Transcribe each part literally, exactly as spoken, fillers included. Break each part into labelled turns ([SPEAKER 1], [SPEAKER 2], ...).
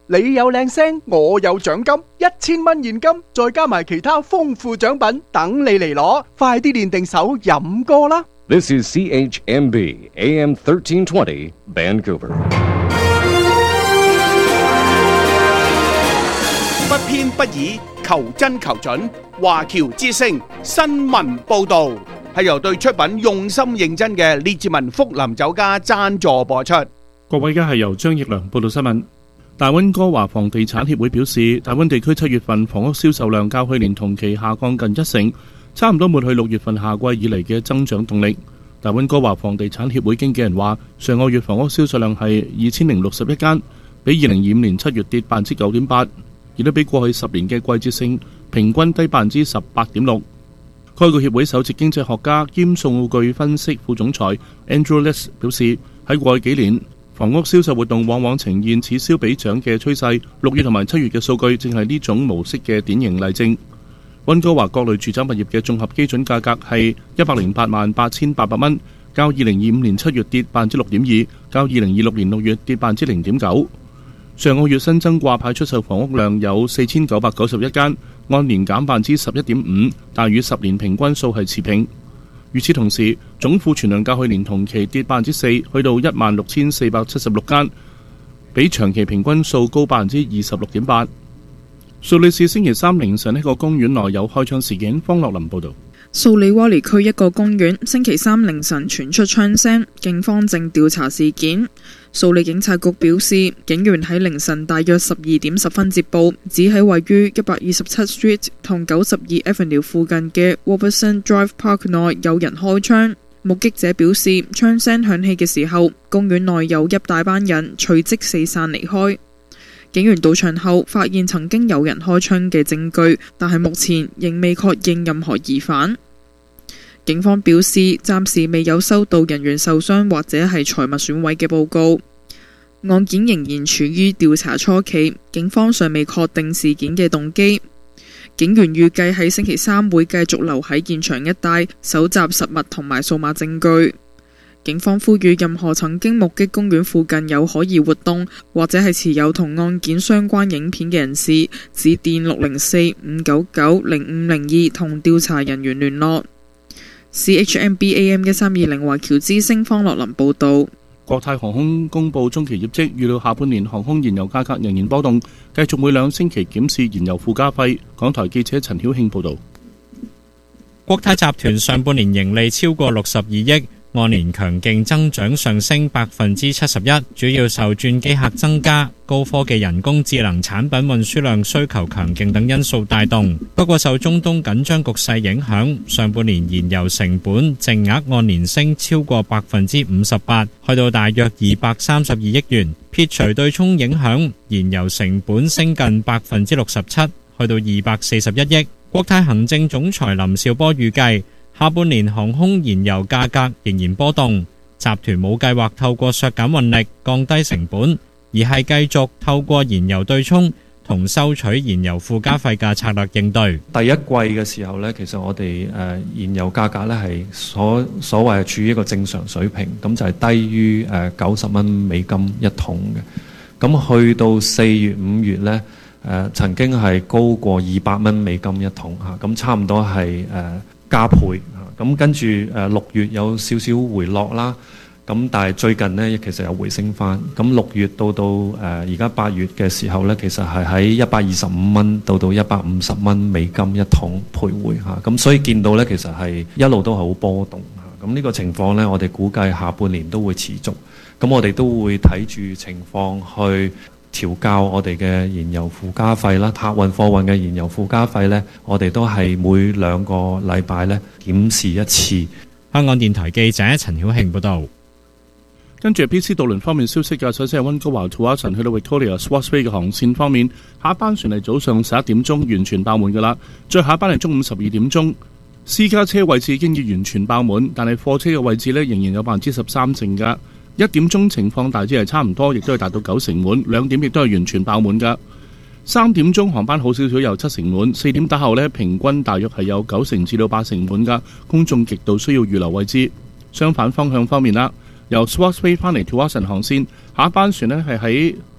[SPEAKER 1] 你有靚聲，我有獎金，一千蚊現金，再加埋其他豐富獎品，等你嚟攞。快啲練定手飲歌啦！
[SPEAKER 2] This is C H M B A M thirteen twenty Vancouver。
[SPEAKER 3] 不偏不倚，求真求準。華僑之聲新聞報道係由對出品用心認真嘅列治文福林酒家贊助播出。
[SPEAKER 4] 各位，而家係由張奕良報道新聞。大溫哥華房地產協會表示，大溫地區七月份房屋銷售量較去年同期下降近一成，差唔多抹去六月份夏季以嚟嘅增長動力。大溫哥華房地產協會經紀人話，上個月房屋銷售量係二千零六十一間，比二零二五年七月跌百分之九點八，亦都比過去十年嘅季節性平均低百分之十八點六。該個協會首席經濟學家兼數據分析副總裁 Andrew Liss 表示，喺過去幾年，房屋銷售活動往往呈現此消彼長嘅趨勢。六月同埋七月嘅數據正係呢種模式嘅典型例證。溫哥華各類住宅物業嘅綜合基準價格係一百零八萬八千八百蚊，較二零二五年七月跌百分之六點二，較二零二六年六月跌百分之零點九。上個月新增掛牌出售房屋量有四千九百九十一間，按年減百分之十一點五，但與十年平均數係持平。與此同時，總庫存量較去年同期跌百分之四，去到一萬六千四百七十六間，比長期平均數高百分之二十六點八。素里市星期三凌晨一個公園內有開槍事件，方樂林報導。
[SPEAKER 5] 素里瓦尼區一個公園星期三凌晨傳出槍聲，警方正調查事件。素里警察局表示，警員喺凌晨大約十二點十分接報，指喺位於一百二十七 Street 同九十二 Avenue 附近嘅 Robertson Drive Park 內有人開槍。目擊者表示，槍聲響起嘅時候，公園內有一大班人隨即四散離開。警員到場後發現曾經有人開槍嘅證據，但係目前仍未確認任何疑犯。警方表示，暫時未有收到人員受傷或者係財物損毀嘅報告。案件仍然處於調查初期，警方尚未確定事件嘅動機。警員預計喺星期三會繼續留喺現場一帶，搜集實物同埋數碼證據。警方呼籲任何曾經目擊公園附近有可疑活動或者係持有同案件相關影片嘅人士，致電六零四五九九零五零二同調查人員聯絡。C H M B A M 一三二零華僑之聲方樂林報導。
[SPEAKER 4] 國泰航空公佈中期業績，預料下半年航空燃油價格仍然波動，繼續每兩星期檢視燃油附加費。港台記者陳曉慶報導。
[SPEAKER 6] 國泰集團上半年盈利超過六十二億，按年強勁增長上升百分之七十一，主要受轉機客增加、高科技人工智能產品運輸量需求強勁等因素帶動。不過受中東緊張局勢影響，上半年燃油成本淨額按年升超過百分之五十八，去到大約二百三十二億元。撇除對沖影響，燃油成本升近百分之六十七，去到二百四十一億。國泰行政總裁林紹波預計，下半年航空燃油價格仍然波動，集團冇計劃透過削減運力降低成本，而係繼續透過燃油對沖同收取燃油附加費嘅策略應對。
[SPEAKER 7] 第一季嘅時候呢，其實我哋誒燃油價格呢係所所謂係處於一個正常水平，咁就係低於誒九十蚊美金一桶嘅。咁去到四月五月呢，誒、呃、曾經係高過二百蚊美金一桶嚇，咁差唔多係誒、呃、加倍嚇。咁跟住誒六月有少少回落啦，咁但係最近呢，其實有回升翻。咁六月到到誒而家八月嘅時候呢，其實係喺一百二十五蚊到到一百五十蚊美金一桶徘徊嚇。咁所以見到呢，其實係一路都係好波動嚇。咁呢個情況呢，我哋估計下半年都會持續。咁我哋都會睇住情況去調校我哋嘅燃油附加費啦，客運貨運嘅燃油附加費呢，我哋都係每兩個禮拜呢檢視一次。
[SPEAKER 6] 香港電台記者陳曉慶報導。
[SPEAKER 4] 跟住 B C 渡輪方面消息嘅，首先係溫哥華 Tsawwassen 去到 Victoria Swartz Bay 嘅航線方面，下一班船係早上十一點鐘完全爆滿㗎啦，再下一班係中午十二點鐘。私家車位置已經要完全爆滿，但係貨車嘅位置呢仍然有百分之十三剩㗎。一點鐘情況大致係差唔多，亦都係達到九成滿。兩點亦都係完全爆滿㗎。三點鐘航班好少少，有七成滿。四點打後呢，平均大約係有九成至到八成滿㗎。公眾極度需要預留位置。相反方向方面啦，由 Swartz Bay 翻嚟 Tsawwassen 航線，下一班船呢係喺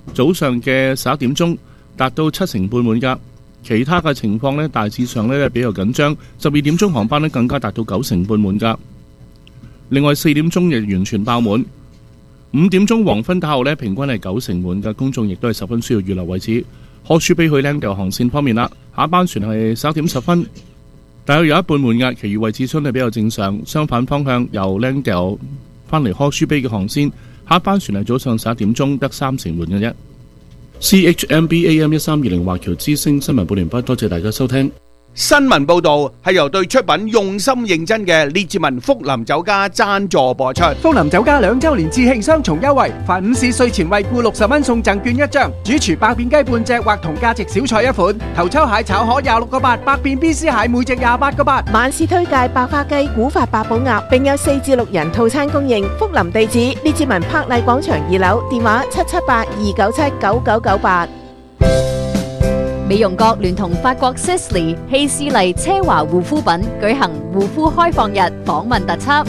[SPEAKER 4] 早上嘅十一點鐘達到七成半滿㗎。其他嘅情況呢，大致上呢比較緊張。十二點鐘航班呢更加達到九成半滿㗎。另外四點鐘亦完全爆滿。五點鐘黃昏打後呢，平均係九成滿嘅，公眾亦都係十分需要預留位置。柯舒比去Langdale航線方面啦，下一班船係十一點十分，大約有一半滿額，其餘位置相對比較正常。相反方向由Langdale翻嚟柯舒比嘅航線，下一班船係早上十一點鐘得三成滿嘅啫。C H M B A M 一三二零華僑之聲新聞報完畢，多謝大家收聽。
[SPEAKER 3] 新聞報道係由對出品用心認真嘅列治文福林酒家贊助播出。
[SPEAKER 1] 福林酒家兩周年致慶雙重優惠，凡午市稅前惠顧六十蚊送贈券一張，主廚百變雞半隻或同價值小菜一款，頭抽蟹炒河廿六個八，百變 B C 蟹每隻廿八個八。
[SPEAKER 8] 晚市推介百花雞、古法八寶鴨，並有四至六人套餐供應。福林地址列治文柏麗廣場二樓，電話七七八二九七九九九八。
[SPEAKER 9] 美容閣聯同法國 Sisley 希斯麗奢華護膚品舉行護膚開放日訪問特輯。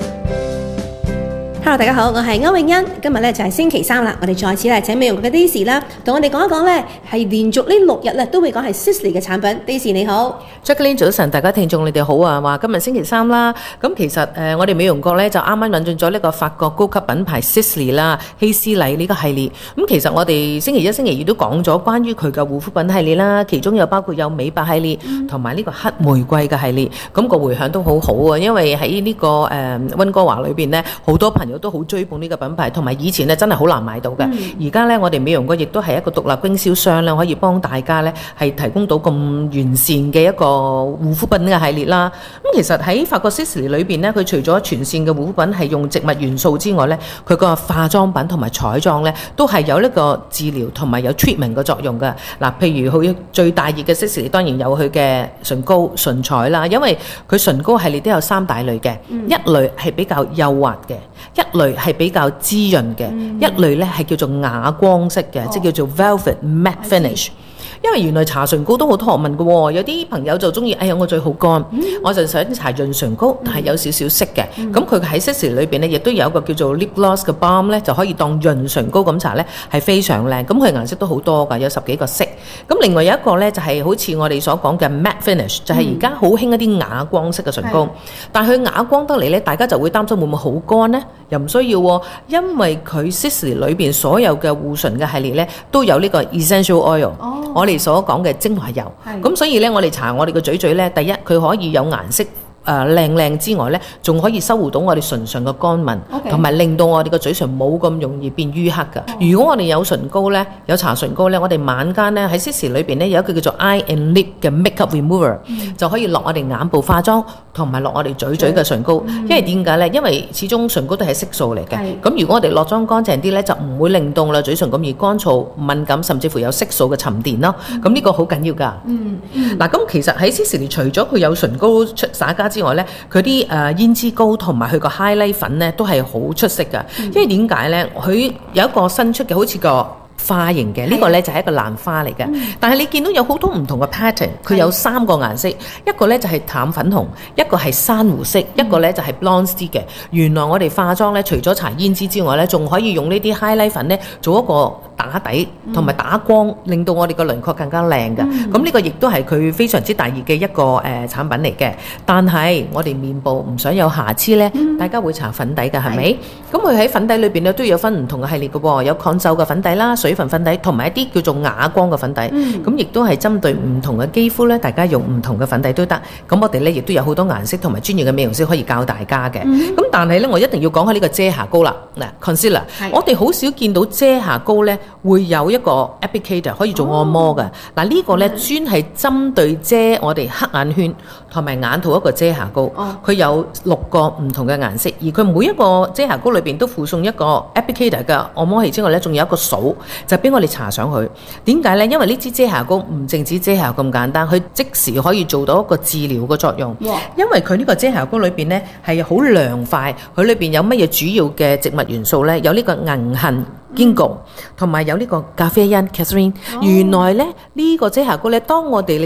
[SPEAKER 10] Hello， 大家好，我係歐永欣。今日咧就係星期三啦，我哋再次嚟請美容嘅 Daisy 啦，同我哋講一講咧係連續呢六日咧都會講係 Sisley 嘅產品。Daisy 你好
[SPEAKER 11] ，Jacqueline 早晨，大家聽眾你哋好啊！話今日星期三啦，咁其實誒、呃、我哋美容閣咧就啱啱引進咗呢個法國高級品牌 Sisley 啦，希斯麗呢個系列。咁其實我哋星期一、星期二都講咗關於佢嘅護膚品系列啦，其中有包括有美白系列同埋呢個黑玫瑰嘅系列。咁、那個迴響都好好啊，因為喺呢、這個誒溫、呃、哥華裏邊咧，好多朋友都好追捧呢個品牌，同埋以前咧真係好難買到嘅。而家咧我哋美容閣亦都係一個獨立經銷商啦，可以幫大家咧係提供到咁完善嘅一個護膚品嘅系列啦。咁其實喺法國 Sisley 裏邊咧，佢除咗全線嘅護膚品係用植物元素之外咧，佢個化妝品同埋彩妝咧都係有呢個治療同埋有 treatment 嘅作用嘅。嗱，譬如佢最大熱嘅 Sisley 當然有佢嘅唇膏、唇彩啦，因為佢唇膏系列都有三大類嘅，一類係比較幼滑嘅，一類係比較滋潤嘅，一類咧係叫做啞光色嘅，即係叫做 velvet matte finish。因為原來搽唇膏都好多學問嘅喎，有啲朋友就中意，哎呀我嘴好乾，嗯、我就想搽潤唇膏，但係有少少色嘅。咁佢喺 Sisley 裏邊咧，亦都有一個叫做 lip gloss 嘅 balm 咧，就可以當潤唇膏咁搽咧，係非常靚。咁佢顏色都好多㗎，有十幾個色。咁另外有一個咧，就係、是、好似我哋所講嘅 matte finish，就係而家好興一啲啞光色嘅唇膏。嗯、但係佢啞光得嚟咧，大家就會擔心會唔會好乾呢？又唔需要喎，因為佢 Sisley 裏邊所有嘅護唇嘅系列咧，都有呢個 essential oil。哦，我哋所講嘅精華油，咁所以咧，我哋搽我哋個嘴嘴咧，第一佢可以有顏色。誒靚靚之外咧，仲可以修護到我哋唇上嘅乾紋，同埋 Okay. 令到我哋個嘴唇冇咁容易變淤黑㗎。Oh. 如果我哋有唇膏咧，有搽唇膏咧，我哋晚間咧喺 Sisley 裏邊咧有一個叫做 Eye and Lip 嘅 Makeup Remover，、mm. 就可以落我哋眼部化妝，同埋落我哋嘴嘴嘅唇膏。Mm. 因為點解咧？因為始終唇膏都係色素嚟嘅。咁、mm. 如果我哋落妝乾淨啲咧，就唔會令到我哋嘴唇咁易乾燥、敏感，甚至乎有色素嘅沉澱咯。咁呢、mm. 個好緊要㗎。嗱，咁其實喺 Sisley 除咗佢有唇膏出灑家之外咧，佢啲誒胭脂膏同埋佢個 highlight 粉咧都係好出色㗎。嗯、因為點解咧？佢有一個新出嘅好似個花型嘅，呢、呢個咧就係一個蘭花嚟嘅。嗯、但係你見到有好多唔同嘅 pattern， 佢有三個顏色，一個咧就係淡粉紅，一個係珊瑚色，嗯、一個咧就係 blonde 啲嘅。原來我哋化妝咧，除咗搽胭脂之外咧，仲可以用呢啲 highlight 粉咧做一個打底同埋打光，令到我哋個輪廓更加靚嘅。咁呢、嗯、個亦都係佢非常之大熱嘅一個誒、呃、產品嚟嘅。但係我哋面部唔想有瑕疵咧，嗯、大家會搽粉底嘅係咪？咁佢喺粉底裏邊咧都有分唔同嘅系列嘅喎，有抗皺嘅粉底啦、水分粉底，同埋一啲叫做啞光嘅粉底。咁亦都係針對唔同嘅肌膚咧，大家用唔同嘅粉底都得。咁我哋咧亦都有好多顏色同埋專業嘅美容師可以教大家嘅。咁、嗯、但係咧，我一定要講下呢個遮瑕膏啦。嗱 ，concealer，是我哋好少見到遮瑕膏咧。會有一個 applicator 可以做按摩嘅。嗱、oh. 呢個咧專係針對遮我哋黑眼圈同埋眼套一個遮瑕膏，佢、oh. 有六個唔同嘅顏色，而佢每一個遮瑕膏裏邊都附送一個 applicator 嘅按摩器之外咧，仲有一個掃，就俾我哋搽上去。點解咧？因為呢支遮瑕膏唔淨止遮瑕咁簡單，佢即時可以做到一個治療嘅作用。Wow. 因為佢呢個遮瑕膏裏邊咧係好涼快，佢裏邊有乜嘢主要嘅植物元素咧？有呢個銀杏。Ginkgo 同埋有呢個咖啡因 Catherine，、oh. 原來咧呢、呢個遮瑕膏咧，當我哋